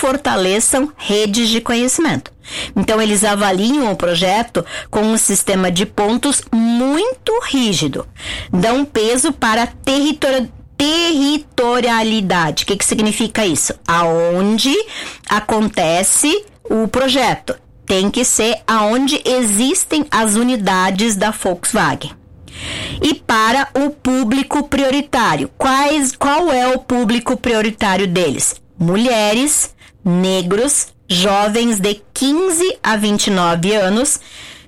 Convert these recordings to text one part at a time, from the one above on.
fortaleçam redes de conhecimento. Então, eles avaliam o projeto com um sistema de pontos muito rígido. Dão peso para territorialidade. O que significa isso? Aonde acontece o projeto. Tem que ser aonde existem as unidades da Volkswagen. E para o público prioritário. Qual é o público prioritário deles? Mulheres, negros, jovens de 15 a 29 anos,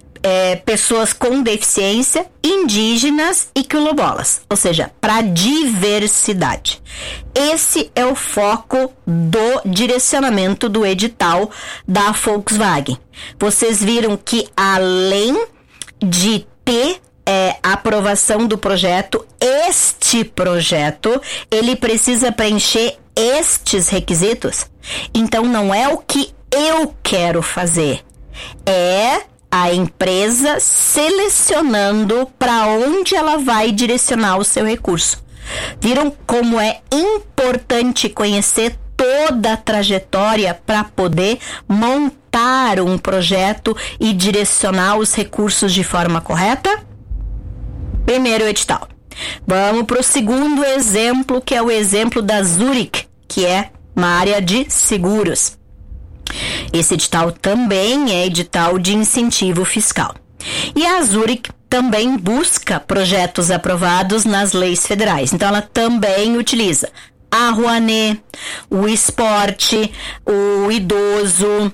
pessoas com deficiência, indígenas e quilombolas, ou seja, para diversidade. Esse é o foco do direcionamento do edital da Volkswagen. Vocês viram que além de ter aprovação do projeto, este projeto, ele precisa preencher estes requisitos. Então não é o que eu quero fazer, é a empresa selecionando para onde ela vai direcionar o seu recurso. Viram como é importante conhecer toda a trajetória para poder montar um projeto e direcionar os recursos de forma correta? Primeiro edital. Vamos para o segundo exemplo, que é o exemplo da Zurich, que é uma área de seguros. Esse edital também é edital de incentivo fiscal. E a Zurich também busca projetos aprovados nas leis federais. Então, ela também utiliza a Rouanet, o esporte, o idoso,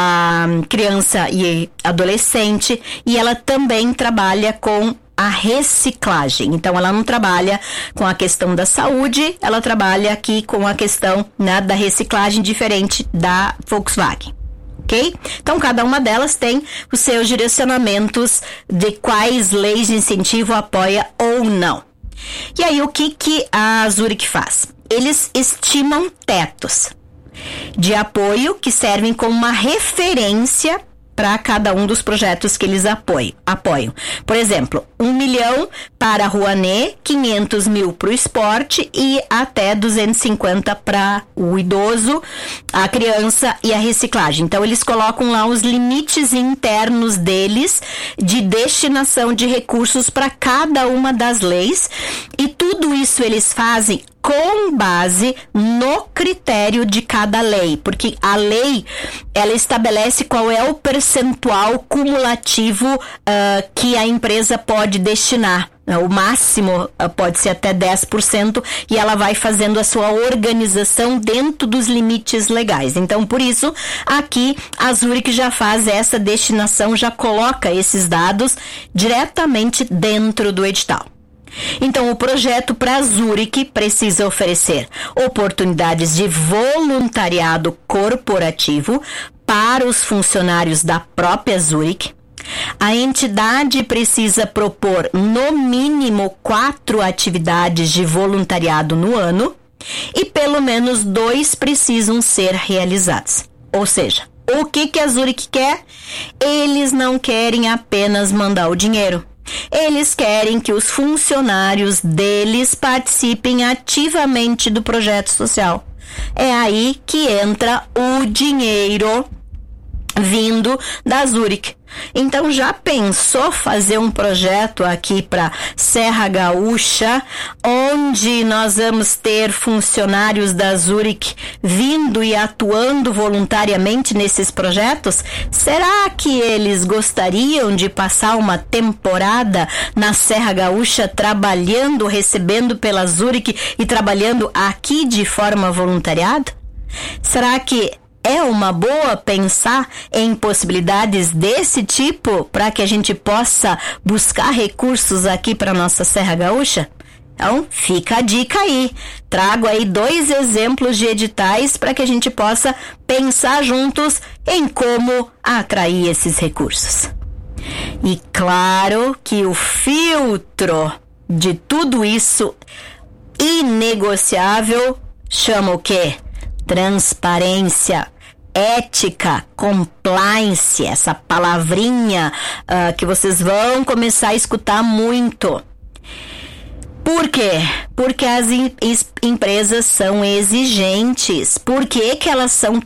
a criança e adolescente. E ela também trabalha com a reciclagem. Então, ela não trabalha com a questão da saúde, ela trabalha aqui com a questão, né, da reciclagem, diferente da Volkswagen. Ok? Então, cada uma delas tem os seus direcionamentos de quais leis de incentivo apoia ou não. E aí, o que a Zurich faz? Eles estimam tetos de apoio que servem como uma referência para cada um dos projetos que eles apoiam. Por exemplo, 1 milhão para a Rouanet, 500 mil para o esporte e até 250 para o idoso, a criança e a reciclagem. Então, eles colocam lá os limites internos deles de destinação de recursos para cada uma das leis, e tudo isso eles fazem com base no critério de cada lei, porque a lei, ela estabelece qual é o percentual cumulativo que a empresa pode destinar. O máximo pode ser até 10%, e ela vai fazendo a sua organização dentro dos limites legais. Então, por isso, aqui a Zurich já faz essa destinação, já coloca esses dados diretamente dentro do edital. Então, o projeto para a Zurich precisa oferecer oportunidades de voluntariado corporativo para os funcionários da própria Zurich. A entidade precisa propor, no mínimo, 4 atividades de voluntariado no ano, e pelo menos 2 precisam ser realizadas. Ou seja, o que a Zurich quer? Eles não querem apenas mandar o dinheiro. Eles querem que os funcionários deles participem ativamente do projeto social. É aí que entra o dinheiro vindo da Zurich. Então, já pensou fazer um projeto aqui para Serra Gaúcha, onde nós vamos ter funcionários da Zurich vindo e atuando voluntariamente nesses projetos? Será que eles gostariam de passar uma temporada na Serra Gaúcha trabalhando, recebendo pela Zurich e trabalhando aqui de forma voluntariada? Será que é uma boa pensar em possibilidades desse tipo para que a gente possa buscar recursos aqui para nossa Serra Gaúcha? Então, fica a dica aí. Trago aí 2 exemplos de editais para que a gente possa pensar juntos em como atrair esses recursos. E claro que o filtro de tudo isso inegociável chama o quê? Transparência, ética, compliance, essa palavrinha que vocês vão começar a escutar muito. Por quê? Porque as empresas são exigentes. Por que elas são